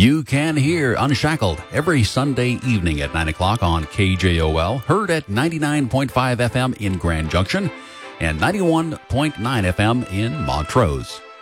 You can hear Unshackled every Sunday evening at 9 o'clock on KJOL, heard at 99.5 FM in Grand Junction and 91.9 FM in Montrose.